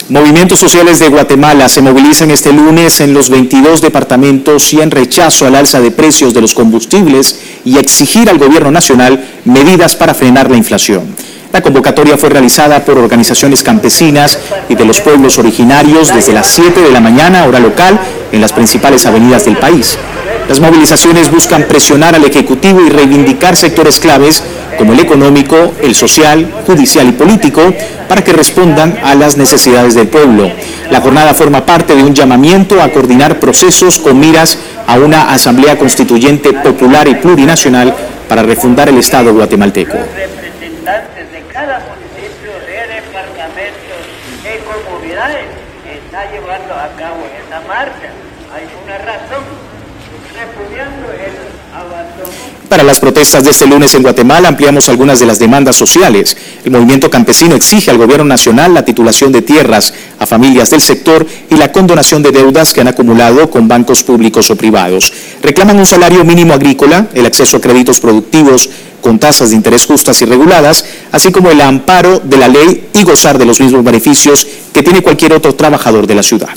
Movimientos sociales de Guatemala se movilizan este lunes en los 22 departamentos y en rechazo al alza de precios de los combustibles y exigir al gobierno nacional medidas para frenar la inflación. La convocatoria fue realizada por organizaciones campesinas y de los pueblos originarios desde las 7 de la mañana, hora local, en las principales avenidas del país. Las movilizaciones buscan presionar al Ejecutivo y reivindicar sectores claves como el económico, el social, judicial y político, para que respondan a las necesidades del pueblo. La jornada forma parte de un llamamiento a coordinar procesos con miras a una asamblea constituyente popular y plurinacional para refundar el Estado guatemalteco. Representantes de cada municipio, de departamentos, de comunidades, está llevando a cabo esta marcha. Hay una razón, repudiando el abandono. Para las protestas de este lunes en Guatemala ampliamos algunas de las demandas sociales. El movimiento campesino exige al gobierno nacional la titulación de tierras a familias del sector y la condonación de deudas que han acumulado con bancos públicos o privados. Reclaman un salario mínimo agrícola, el acceso a créditos productivos con tasas de interés justas y reguladas, así como el amparo de la ley y gozar de los mismos beneficios que tiene cualquier otro trabajador de la ciudad.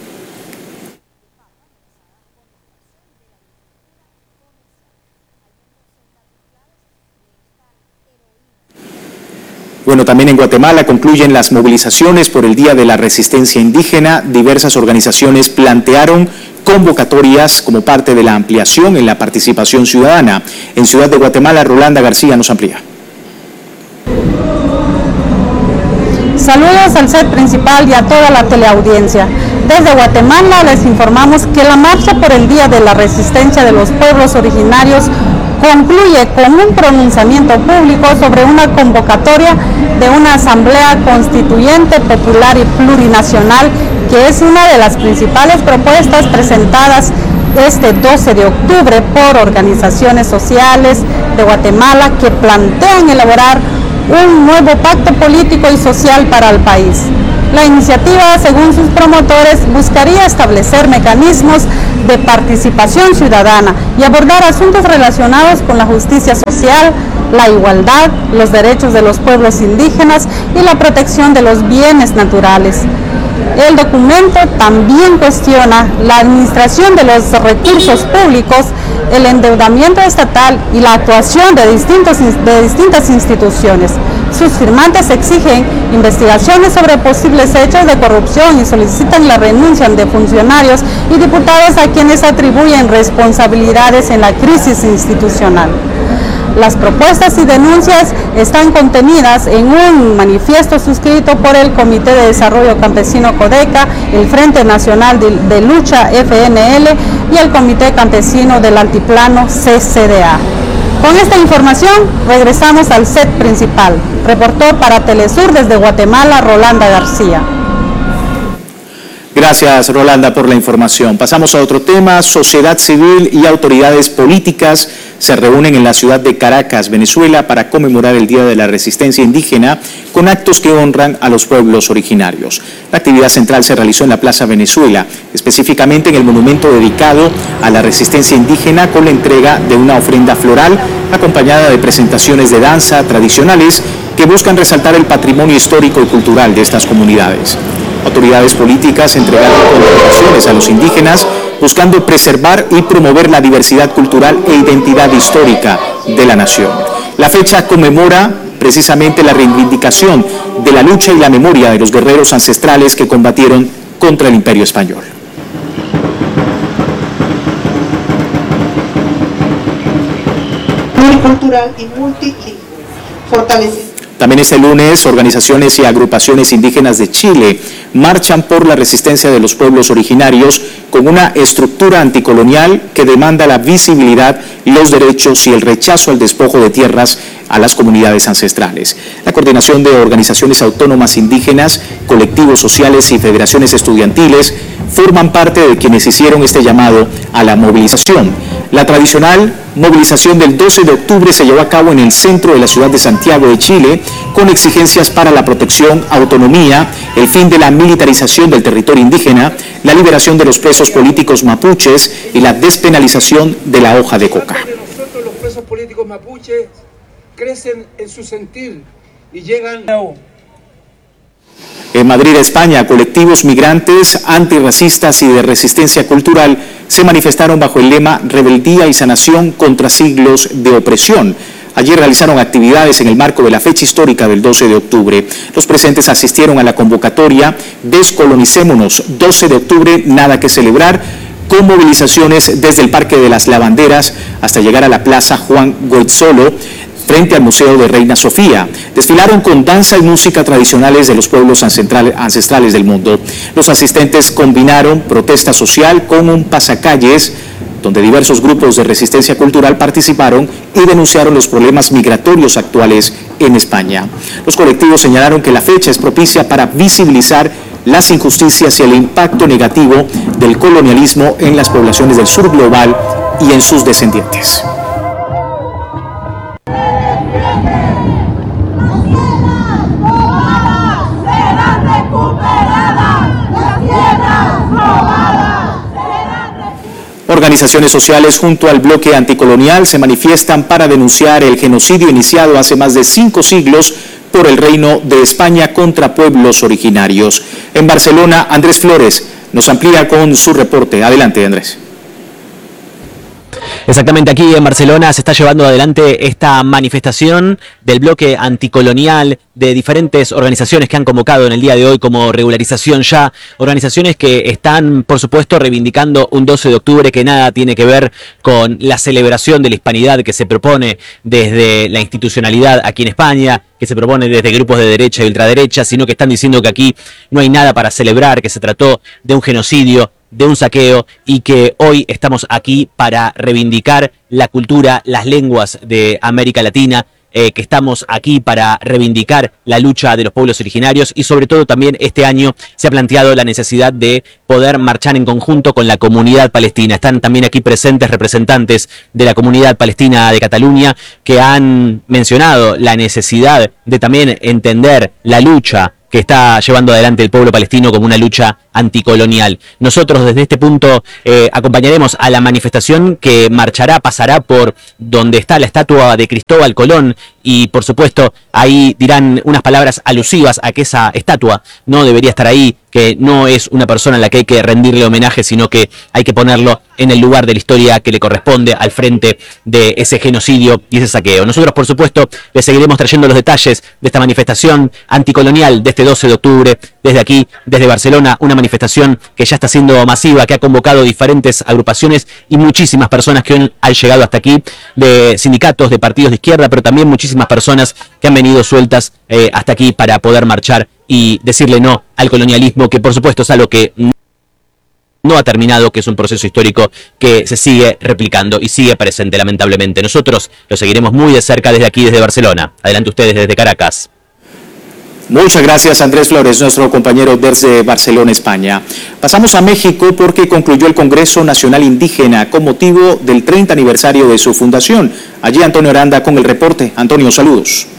Bueno, también en Guatemala concluyen las movilizaciones por el Día de la Resistencia Indígena. Diversas organizaciones plantearon convocatorias como parte de la ampliación en la participación ciudadana. En Ciudad de Guatemala, Rolanda García nos amplía. Saludos al set principal y a toda la teleaudiencia. Desde Guatemala les informamos que la marcha por el Día de la Resistencia de los Pueblos Originarios concluye con un pronunciamiento público sobre una convocatoria de una asamblea constituyente popular y plurinacional, que es una de las principales propuestas presentadas este 12 de octubre por organizaciones sociales de Guatemala que plantean elaborar un nuevo pacto político y social para el país. La iniciativa, según sus promotores, buscaría establecer mecanismos de participación ciudadana y abordar asuntos relacionados con la justicia social, la igualdad, los derechos de los pueblos indígenas y la protección de los bienes naturales. El documento también cuestiona la administración de los recursos públicos, el endeudamiento estatal y la actuación de distintas instituciones. Sus firmantes exigen investigaciones sobre posibles hechos de corrupción y solicitan la renuncia de funcionarios y diputados a quienes atribuyen responsabilidades en la crisis institucional. Las propuestas y denuncias están contenidas en un manifiesto suscrito por el Comité de Desarrollo Campesino CODECA, el Frente Nacional de Lucha FNL y el Comité Campesino del Altiplano CCDA. Con esta información regresamos al set principal. Reportó para Telesur desde Guatemala, Rolanda García. Gracias, Rolanda, por la información. Pasamos a otro tema. Sociedad civil y autoridades políticas se reúnen en la ciudad de Caracas, Venezuela, para conmemorar el Día de la Resistencia Indígena con actos que honran a los pueblos originarios. La actividad central se realizó en la Plaza Venezuela, específicamente en el monumento dedicado a la resistencia indígena, con la entrega de una ofrenda floral acompañada de presentaciones de danza tradicionales que buscan resaltar el patrimonio histórico y cultural de estas comunidades. Autoridades políticas entregaron condecoraciones a los indígenas, buscando preservar y promover la diversidad cultural e identidad histórica de la nación. La fecha conmemora precisamente la reivindicación de la lucha y la memoria de los guerreros ancestrales que combatieron contra el Imperio Español. Multicultural y multilingüe, fortaleciendo. También este lunes, organizaciones y agrupaciones indígenas de Chile marchan por la resistencia de los pueblos originarios con una estructura anticolonial que demanda la visibilidad, los derechos y el rechazo al despojo de tierras a las comunidades ancestrales. La coordinación de organizaciones autónomas indígenas, colectivos sociales y federaciones estudiantiles forman parte de quienes hicieron este llamado a la movilización. La tradicional movilización del 12 de octubre se llevó a cabo en el centro de la ciudad de Santiago de Chile, con exigencias para la protección, autonomía, el fin de la militarización del territorio indígena, la liberación de los presos políticos mapuches y la despenalización de la hoja de coca. Nosotros, los presos políticos mapuches, crecen en su sentir y llegan. En Madrid, España, colectivos migrantes, antirracistas y de resistencia cultural se manifestaron bajo el lema Rebeldía y Sanación contra siglos de opresión. Ayer realizaron actividades en el marco de la fecha histórica del 12 de octubre. Los presentes asistieron a la convocatoria Descolonicémonos, 12 de octubre, nada que celebrar, con movilizaciones desde el Parque de las Lavanderas hasta llegar a la Plaza Juan Goizuelo, frente al Museo de Reina Sofía. Desfilaron con danza y música tradicionales de los pueblos ancestrales del mundo. Los asistentes combinaron protesta social con un pasacalles, donde diversos grupos de resistencia cultural participaron y denunciaron los problemas migratorios actuales en España. Los colectivos señalaron que la fecha es propicia para visibilizar las injusticias y el impacto negativo del colonialismo en las poblaciones del sur global y en sus descendientes. Organizaciones sociales junto al bloque anticolonial se manifiestan para denunciar el genocidio iniciado hace más de 5 siglos por el Reino de España contra pueblos originarios. En Barcelona, Andrés Flores nos amplía con su reporte. Adelante, Andrés. Exactamente, aquí en Barcelona se está llevando adelante esta manifestación del bloque anticolonial, de diferentes organizaciones que han convocado en el día de hoy como Regularización Ya, organizaciones que están, por supuesto, reivindicando un 12 de octubre que nada tiene que ver con la celebración de la hispanidad que se propone desde la institucionalidad aquí en España, que se propone desde grupos de derecha y ultraderecha, sino que están diciendo que aquí no hay nada para celebrar, que se trató de un genocidio, de un saqueo, y que hoy estamos aquí para reivindicar la cultura, las lenguas de América Latina, que estamos aquí para reivindicar la lucha de los pueblos originarios, y sobre todo también este año se ha planteado la necesidad de poder marchar en conjunto con la comunidad palestina. Están también aquí presentes representantes de la comunidad palestina de Cataluña que han mencionado la necesidad de también entender la lucha que está llevando adelante el pueblo palestino como una lucha anticolonial. Nosotros desde este punto acompañaremos a la manifestación que pasará por donde está la estatua de Cristóbal Colón, y por supuesto ahí dirán unas palabras alusivas a que esa estatua no debería estar ahí, que no es una persona a la que hay que rendirle homenaje, sino que hay que ponerlo en el lugar de la historia que le corresponde, al frente de ese genocidio y ese saqueo. Nosotros, por supuesto, les seguiremos trayendo los detalles de esta manifestación anticolonial de este 12 de octubre, desde aquí, desde Barcelona, una manifestación que ya está siendo masiva, que ha convocado diferentes agrupaciones y muchísimas personas que han llegado hasta aquí, de sindicatos, de partidos de izquierda, pero también muchísimas personas que han venido sueltas hasta aquí para poder marchar y decirle no al colonialismo, que por supuesto es algo que no ha terminado, que es un proceso histórico que se sigue replicando y sigue presente lamentablemente. Nosotros lo seguiremos muy de cerca desde aquí, desde Barcelona. Adelante ustedes desde Caracas. Muchas gracias, Andrés Flores, nuestro compañero desde Barcelona, España. Pasamos a México porque concluyó el Congreso Nacional Indígena con motivo del 30 aniversario de su fundación. Allí Antonio Aranda con el reporte. Antonio, saludos.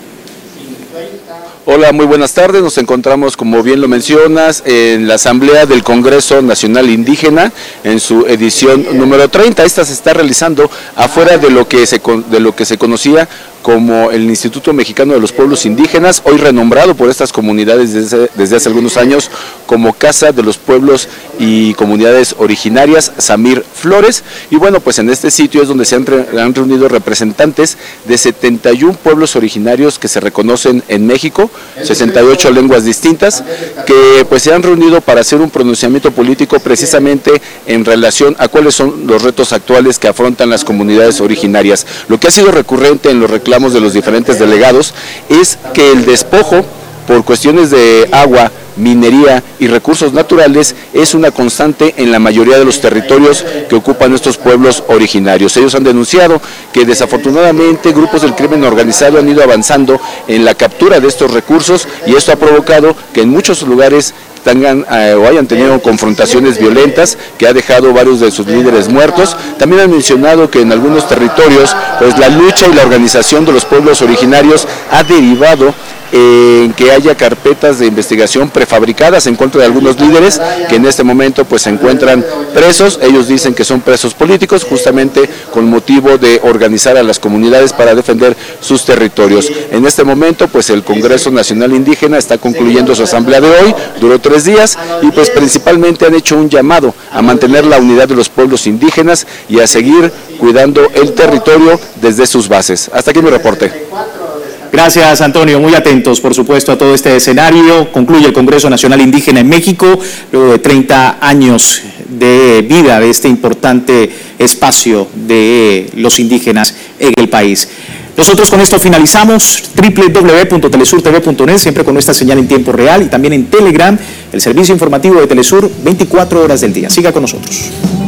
Hola, muy buenas tardes. Nos encontramos, como bien lo mencionas, en la Asamblea del Congreso Nacional Indígena en su edición número 30. Esta se está realizando afuera de lo que se conocía como el Instituto Mexicano de los Pueblos Indígenas, hoy renombrado por estas comunidades desde hace algunos años como Casa de los Pueblos y Comunidades Originarias Samir Flores. Y bueno, pues en este sitio es donde se han reunido representantes de 71 pueblos originarios que se reconocen en México, 68 lenguas distintas, que pues se han reunido para hacer un pronunciamiento político precisamente en relación a cuáles son los retos actuales que afrontan las comunidades originarias. Lo que ha sido recurrente en los reclamos de los diferentes delegados es que el despojo por cuestiones de agua, minería y recursos naturales es una constante en la mayoría de los territorios que ocupan estos pueblos originarios. Ellos han denunciado que desafortunadamente grupos del crimen organizado han ido avanzando en la captura de estos recursos, y esto ha provocado que en muchos lugares tengan o hayan tenido confrontaciones violentas que ha dejado varios de sus líderes muertos. También han mencionado que en algunos territorios pues la lucha y la organización de los pueblos originarios ha derivado en que haya carpetas de investigación prefabricadas en contra de algunos líderes que en este momento pues se encuentran presos. Ellos dicen que son presos políticos justamente con motivo de organizar a las comunidades para defender sus territorios. En este momento pues el Congreso Nacional Indígena está concluyendo su asamblea de hoy, duró 3 días y pues principalmente han hecho un llamado a mantener la unidad de los pueblos indígenas y a seguir cuidando el territorio desde sus bases. Hasta aquí mi reporte. Gracias, Antonio. Muy atentos, por supuesto, a todo este escenario. Concluye el Congreso Nacional Indígena en México, luego de 30 años de vida de este importante espacio de los indígenas en el país. Nosotros con esto finalizamos. www.telesurtv.net, siempre con nuestra señal en tiempo real, y también en Telegram, el servicio informativo de Telesur, 24 horas del día. Siga con nosotros.